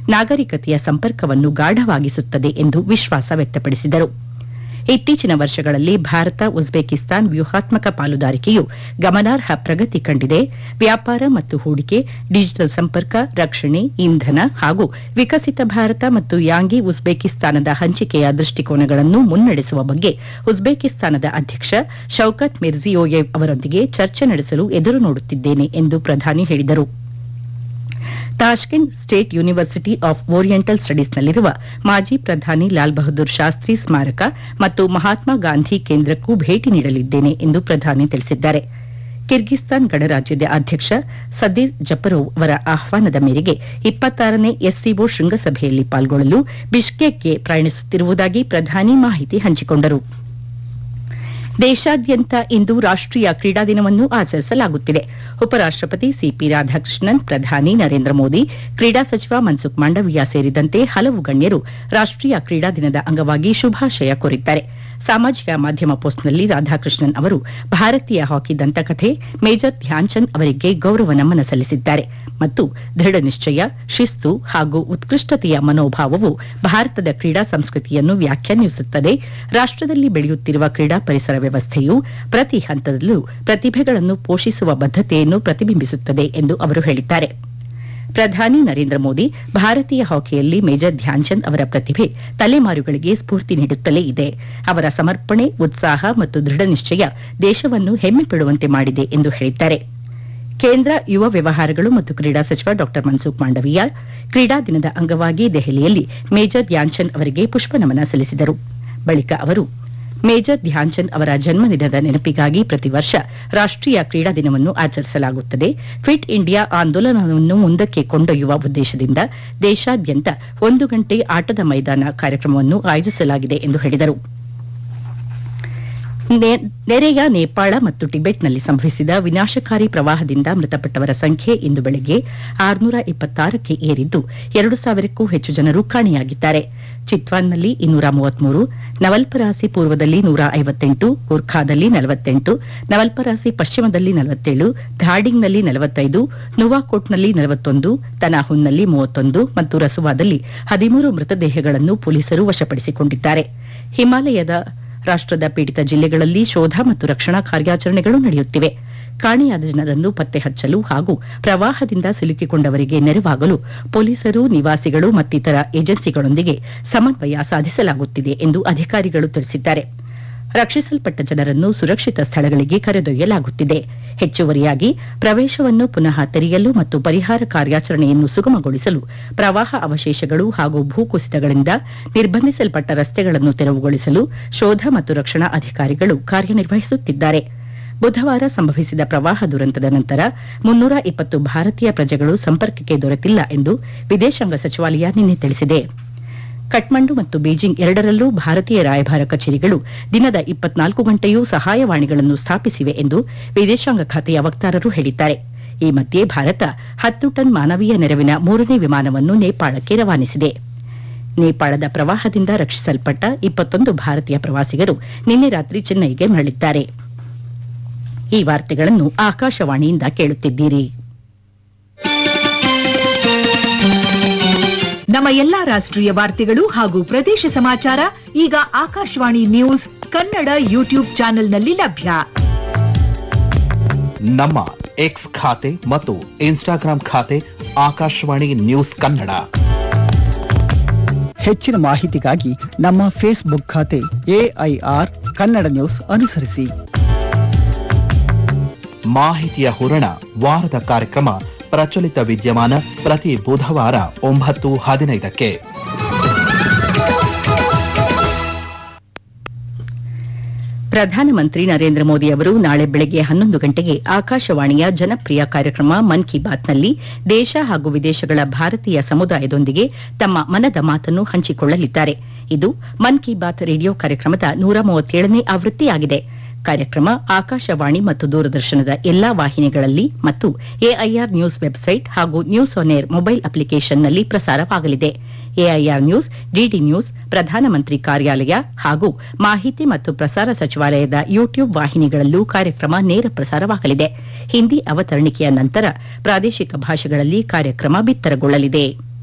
ನಾಗರಿಕತೆಯ ಸಂಪರ್ಕವನ್ನು ಗಾಢವಾಗಿಸುತ್ತದೆ ಎಂದು ವಿಶ್ವಾಸ ವ್ಯಕ್ತಪಡಿಸಿದರು. ಇತ್ತೀಚಿನ ವರ್ಷಗಳಲ್ಲಿ ಭಾರತ ಉಜ್ಬೇಕಿಸ್ತಾನ್ ವ್ಯೂಹಾತ್ಮಕ ಪಾಲುದಾರಿಕೆಯು ಗಮನಾರ್ಹ ಪ್ರಗತಿ ಕಂಡಿದೆ. ವ್ಯಾಪಾರ ಮತ್ತು ಹೂಡಿಕೆ, ಡಿಜಿಟಲ್ ಸಂಪರ್ಕ, ರಕ್ಷಣೆ, ಇಂಧನ ಹಾಗೂ ವಿಕಸಿತ ಭಾರತ ಮತ್ತು ಯಾಂಗಿ ಉಜ್ಬೇಕಿಸ್ತಾನದ ಹಂಚಿಕೆಯ ದೃಷ್ಟಿಕೋನಗಳನ್ನು ಮುನ್ನಡೆಸುವ ಬಗ್ಗೆ ಉಜ್ಬೇಕಿಸ್ತಾನದ ಅಧ್ಯಕ್ಷ ಶೌಕತ್ ಮಿರ್ಜಿಯೋಯೆವ್ ಅವರೊಂದಿಗೆ ಚರ್ಚೆ ನಡೆಸಲು ಎದುರು ನೋಡುತ್ತಿದ್ದೇನೆ ಎಂದು ಪ್ರಧಾನಿ ಹೇಳಿದರು. Tashkent state university of oriental ಸ್ಟಡೀಸ್ನಲ್ಲಿರುವ ಮಾಜಿ ಪ್ರಧಾನಿ ಲಾಲ್ ಬಹದ್ದೂರ್ ಶಾಸ್ತ್ರಿ ಸ್ಮಾರಕ ಮತ್ತು ಮಹಾತ್ಮ ಗಾಂಧಿ ಕೇಂದ್ರಕ್ಕೂ ಭೇಟಿ ನೀಡಲಿದ್ದೇನೆ ಎಂದು ಪ್ರಧಾನಿ ತಿಳಿಸಿದ್ದಾರೆ. ಕಿರ್ಗಿಸ್ತಾನ್ ಗಣರಾಜ್ಯದ ಅಧ್ಯಕ್ಷ ಸದಿರ್ ಜಪರೋವ್ ಅವರ ಆಹ್ವಾನದ ಮೇರೆಗೆ 26ನೇ ಎಸ್ಸಿಒ ಶೃಂಗಸಭೆಯಲ್ಲಿ ಪಾಲ್ಗೊಳ್ಳಲು ಬಿಷ್ಕೇಕ್ಗೆ ಪ್ರಯಾಣಿಸುತ್ತಿರುವುದಾಗಿ ಪ್ರಧಾನಿ ಮಾಹಿತಿ ಹಂಚಿಕೊಂಡರು. ದೇಶಾದ್ಯಂತ ಇಂದು ರಾಷ್ಟೀಯ ಕ್ರೀಡಾ ದಿನವನ್ನು ಆಚರಿಸಲಾಗುತ್ತಿದೆ. ಉಪರಾಷ್ಟಪತಿ ಸಿಪಿ ರಾಧಾಕೃಷ್ಣನ್, ಪ್ರಧಾನಿ ನರೇಂದ್ರ ಮೋದಿ, ಕ್ರೀಡಾ ಸಚಿವ ಮನ್ಸುಖ್ ಮಾಂಡವೀಯ ಸೇರಿದಂತೆ ಹಲವು ಗಣ್ಯರು ರಾಷ್ಟೀಯ ಕ್ರೀಡಾ ದಿನದ ಅಂಗವಾಗಿ ಶುಭಾಶಯ ಕೋರಿದ್ದಾರೆ. ಸಾಮಾಜಿಕ ಮಾಧ್ಯಮ ಪೋಸ್ಟ್ನಲ್ಲಿ ರಾಧಾಕೃಷ್ಣನ್ ಅವರು ಭಾರತೀಯ ಹಾಕಿ ದಂತಕಥೆ ಮೇಜರ್ ಧ್ಯಾನ್ ಚಂದ್ ಅವರಿಗೆ ಗೌರವ ನಮನ ಸಲ್ಲಿಸಿದ್ದಾರೆ ಮತ್ತು ದೃಢ ನಿಶ್ಚಯ, ಶಿಸ್ತು ಹಾಗೂ ಉತ್ಕೃಷ್ಟತೆಯ ಮನೋಭಾವವು ಭಾರತದ ಕ್ರೀಡಾ ಸಂಸ್ಕೃತಿಯನ್ನು ವ್ಯಾಖ್ಯಾನಿಸುತ್ತದೆ. ರಾಷ್ಟದಲ್ಲಿ ಬೆಳೆಯುತ್ತಿರುವ ಕ್ರೀಡಾ ಪರಿಸರ ವ್ಯವಸ್ಥೆಯು ಪ್ರತಿ ಹಂತದಲ್ಲೂ ಪ್ರತಿಭೆಗಳನ್ನು ಪೋಷಿಸುವ ಬದ್ಧತೆಯನ್ನು ಪ್ರತಿಬಿಂಬಿಸುತ್ತದೆ ಎಂದು ಅವರು ಹೇಳಿದ್ದಾರೆ. ಪ್ರಧಾನಿ ನರೇಂದ್ರ ಮೋದಿ, ಭಾರತೀಯ ಹಾಕಿಯಲ್ಲಿ ಮೇಜರ್ ಧ್ಯಾನ್ ಚಂದ್ ಅವರ ಪ್ರತಿಭೆ ತಲೆಮಾರುಗಳಿಗೆ ಸ್ಫೂರ್ತಿ ನೀಡುತ್ತಲೇ ಇದೆ. ಅವರ ಸಮರ್ಪಣೆ, ಉತ್ಸಾಹ ಮತ್ತು ದೃಢ ನಿಶ್ಚಯ ದೇಶವನ್ನು ಹೆಮ್ಮೆ ಪಡುವಂತೆ ಮಾಡಿದೆ ಎಂದು ಹೇಳಿದ್ದಾರೆ. ಕೇಂದ್ರ ಯುವ ವ್ಯವಹಾರಗಳು ಮತ್ತು ಕ್ರೀಡಾ ಸಚಿವ ಡಾ ಮನ್ಸುಖ್ ಮಾಂಡವೀಯ ಕ್ರೀಡಾ ದಿನದ ಅಂಗವಾಗಿ ದೆಹಲಿಯಲ್ಲಿ ಮೇಜರ್ ಧ್ಯಾನ್ ಚಂದ್ ಅವರಿಗೆ ಪುಷ್ಪನಮನ ಸಲ್ಲಿಸಿದರು. ಬಳಿಕ ಅವರು ಮೇಜರ್ ಧ್ಯಾನ್ ಚಂದ್ ಅವರ ಜನ್ಮದಿನದ ನೆನಪಿಗಾಗಿ ಪ್ರತಿ ವರ್ಷ ರಾಷ್ಟೀಯ ಕ್ರೀಡಾ ದಿನವನ್ನು ಆಚರಿಸಲಾಗುತ್ತದೆ. ಫಿಟ್ ಇಂಡಿಯಾ ಆಂದೋಲನವನ್ನು ಮುಂದಕ್ಕೆ ಕೊಂಡೊಯ್ಯುವ ಉದ್ದೇಶದಿಂದ ದೇಶಾದ್ಯಂತ 1 ಗಂಟೆ ಆಟದ ಮೈದಾನ ಕಾರ್ಯಕ್ರಮವನ್ನು ಆಯೋಜಿಸಲಾಗಿದೆ ಎಂದು ಹೇಳಿದರು. ನೆರೆಯ ನೇಪಾಳ ಮತ್ತು ಟಿಬೆಟ್ನಲ್ಲಿ ಸಂಭವಿಸಿದ ವಿನಾಶಕಾರಿ ಪ್ರವಾಹದಿಂದ ಮೃತಪಟ್ಟವರ ಸಂಖ್ಯೆ ಇಂದು ಬೆಳಗ್ಗೆ 626ಕ್ಕೆ ಏರಿದ್ದು 2,000ಕ್ಕೂ ಹೆಚ್ಚು ಜನರು ಕಾಣೆಯಾಗಿದ್ದಾರೆ. ಚಿತ್ವಾನ್ನಲ್ಲಿ 233, ನವಲ್ಪರಾಸಿ ಪೂರ್ವದಲ್ಲಿ 158, ಗುರ್ಖಾದಲ್ಲಿ 48, ನವಲ್ಪರಾಸಿ ಪಶ್ಚಿಮದಲ್ಲಿ 47, ಧಾಡಿಂಗ್ನಲ್ಲಿ 45, ನುವಾಕೋಟ್ನಲ್ಲಿ 41, ತನಾಹುನ್ನಲ್ಲಿ 31 ಮತ್ತು ರಸುವಾದಲ್ಲಿ 13 ಮೃತದೇಹಗಳನ್ನು ಪೊಲೀಸರು ವಶಪಡಿಸಿಕೊಂಡಿದ್ದಾರೆ. ಹಿಮಾಲಯದ ರಾಷ್ಟದ ಪೀಡಿತ ಜಿಲ್ಲೆಗಳಲ್ಲಿ ಶೋಧ ಮತ್ತು ರಕ್ಷಣಾ ಕಾರ್ಯಾಚರಣೆಗಳು ನಡೆಯುತ್ತಿವೆ. ಕಾಣೆಯಾದ ಜನರನ್ನು ಪತ್ತೆ ಹಚ್ಚಲು ಹಾಗೂ ಪ್ರವಾಹದಿಂದ ಸಿಲುಕಿಕೊಂಡವರಿಗೆ ನೆರವಾಗಲು ಪೊಲೀಸರು, ನಿವಾಸಿಗಳು ಮತ್ತಿತರ ಏಜೆನ್ಸಿಗಳೊಂದಿಗೆ ಸಮನ್ವಯ ಸಾಧಿಸಲಾಗುತ್ತಿದೆ ಎಂದು ಅಧಿಕಾರಿಗಳು ತಿಳಿಸಿದ್ದಾರೆ. ರಕ್ಷಿಸಲ್ಪಟ್ಟ ಜನರನ್ನು ಸುರಕ್ಷಿತ ಸ್ಥಳಗಳಿಗೆ ಕರೆದೊಯ್ಯಲಾಗುತ್ತಿದೆ. ಹೆಚ್ಚುವರಿಯಾಗಿ ಪ್ರವೇಶವನ್ನು ಪುನಃ ತೆರೆಯಲು ಮತ್ತು ಪರಿಹಾರ ಕಾರ್ಯಾಚರಣೆಯನ್ನು ಸುಗಮಗೊಳಿಸಲು ಪ್ರವಾಹ ಅವಶೇಷಗಳು ಹಾಗೂ ಭೂಕುಸಿತಗಳಿಂದ ನಿರ್ಬಂಧಿಸಲ್ಪಟ್ಟ ರಸ್ತೆಗಳನ್ನು ತೆರವುಗೊಳಿಸಲು ಶೋಧ ಮತ್ತು ರಕ್ಷಣಾ ಅಧಿಕಾರಿಗಳು ಕಾರ್ಯನಿರ್ವಹಿಸುತ್ತಿದ್ದಾರೆ. ಬುಧವಾರ ಸಂಭವಿಸಿದ ಪ್ರವಾಹ ದುರಂತದ ನಂತರ 320 ಭಾರತೀಯ ಪ್ರಜೆಗಳು ಸಂಪರ್ಕಕ್ಕೆ ದೊರೆತಿಲ್ಲ ಎಂದು ವಿದೇಶಾಂಗ ಸಚಿವಾಲಯ ನಿನ್ನೆ ತಿಳಿಸಿದೆ. ಕಠ್ಮಂಡು ಮತ್ತು ಬೀಜಿಂಗ್ ಎರಡರಲ್ಲೂ ಭಾರತೀಯ ರಾಯಭಾರ ಕಚೇರಿಗಳು ದಿನದ 24 ಗಂಟೆಯೂ ಸಹಾಯವಾಣಿಗಳನ್ನು ಸ್ಥಾಪಿಸಿವೆ ಎಂದು ವಿದೇಶಾಂಗ ಖಾತೆಯ ವಕ್ತಾರರು ಹೇಳಿದ್ದಾರೆ. ಈ ಮಧ್ಯೆ ಭಾರತ 10 ಟನ್ ಮಾನವೀಯ ನೆರವಿನ 3ನೇ ವಿಮಾನವನ್ನು ನೇಪಾಳಕ್ಕೆ ರವಾನಿಸಿದೆ. ನೇಪಾಳದ ಪ್ರವಾಹದಿಂದ ರಕ್ಷಿಸಲ್ಪಟ್ಟ 21 ಭಾರತೀಯ ಪ್ರವಾಸಿಗರು ನಿನ್ನೆ ರಾತ್ರಿ ಚೆನ್ನೈಗೆ ಮರಳಿದ್ದಾರೆ. ಈ ವಾರ್ತೆಗಳನ್ನು ಆಕಾಶವಾಣಿಯಿಂದ ಕೇಳುತ್ತಿದ್ದೀರಿ. ನಮ್ಮ ಎಲ್ಲಾ ರಾಷ್ಟ್ರೀಯ ವಾರ್ತೆಗಳು ಹಾಗೂ ಪ್ರದೇಶ ಸಮಾಚಾರ ಈಗ ಆಕಾಶವಾಣಿ ನ್ಯೂಸ್ ಕನ್ನಡ ಯೂಟ್ಯೂಬ್ ಚಾನೆಲ್ನಲ್ಲಿ ಲಭ್ಯ. ನಮ್ಮ ಎಕ್ಸ್ ಖಾತೆ ಮತ್ತು ಇನ್ಸ್ಟಾಗ್ರಾಂ ಖಾತೆ ಆಕಾಶವಾಣಿ ನ್ಯೂಸ್ ಕನ್ನಡ. ಹೆಚ್ಚಿನ ಮಾಹಿತಿಗಾಗಿ ನಮ್ಮ ಫೇಸ್ಬುಕ್ ಖಾತೆ AIR ಕನ್ನಡ ನ್ಯೂಸ್ ಅನುಸರಿಸಿ. ಮಾಹಿತಿಯ ಹೂರಣ, ವಾರದ ಕಾರ್ಯಕ್ರಮ ಪ್ರಚಲಿತ ವಿದ್ಯಮಾನ ಪ್ರತಿ ಬುಧವಾರ 9:15ಕ್ಕೆ. ಪ್ರಧಾನಮಂತ್ರಿ ನರೇಂದ್ರ ಮೋದಿ ಅವರು ನಾಳೆ ಬೆಳಗ್ಗೆ 11 ಗಂಟೆಗೆ ಆಕಾಶವಾಣಿಯ ಜನಪ್ರಿಯ ಕಾರ್ಯಕ್ರಮ ಮನ್ ಕಿ ಬಾತ್ನಲ್ಲಿ ದೇಶ ಹಾಗೂ ವಿದೇಶಗಳ ಭಾರತೀಯ ಸಮುದಾಯದೊಂದಿಗೆ ತಮ್ಮ ಮನದ ಮಾತನ್ನು ಹಂಚಿಕೊಳ್ಳಲಿದ್ದಾರೆ. ಇದು ಮನ್ ಕಿ ಬಾತ್ ರೇಡಿಯೋ ಕಾರ್ಯಕ್ರಮದ 137ನೇ ಆವೃತ್ತಿಯಾಗಿದೆ. ಕಾರ್ಯಕ್ರಮ ಆಕಾಶವಾಣಿ ಮತ್ತು ದೂರದರ್ಶನದ ಎಲ್ಲಾ ವಾಹಿನಿಗಳಲ್ಲಿ ಮತ್ತು AIR ನ್ಯೂಸ್ ವೆಬ್ಸೈಟ್ ಹಾಗೂ ನ್ಯೂಸ್ ಆನ್ ಏರ್ ಮೊಬೈಲ್ ಅಪ್ಲಿಕೇಶನ್ನಲ್ಲಿ ಪ್ರಸಾರವಾಗಲಿದೆ. AIR ನ್ಯೂಸ್, DD ನ್ಯೂಸ್, ಪ್ರಧಾನಮಂತ್ರಿ ಕಾರ್ಯಾಲಯ ಹಾಗೂ ಮಾಹಿತಿ ಮತ್ತು ಪ್ರಸಾರ ಸಚಿವಾಲಯದ ಯೂಟ್ಯೂಬ್ ವಾಹಿನಿಗಳಲ್ಲೂ ಕಾರ್ಯಕ್ರಮ ನೇರ ಪ್ರಸಾರವಾಗಲಿದೆ. ಹಿಂದಿ ಅವತರಣಿಕೆಯ ನಂತರ ಪ್ರಾದೇಶಿಕ ಭಾಷೆಗಳಲ್ಲಿ ಕಾರ್ಯಕ್ರಮ ಬಿತ್ತರಗೊಳ್ಳಲಿದೆ.